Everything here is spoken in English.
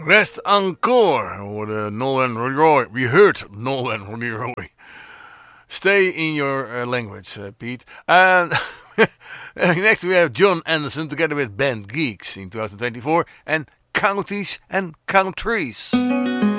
Rest Encore hoorde Nolan Leroy. We heard Nolan Leroy. Stay in your language, Pete. And next we have John Anderson together with Band Geeks in 2024 and Counties and Countries.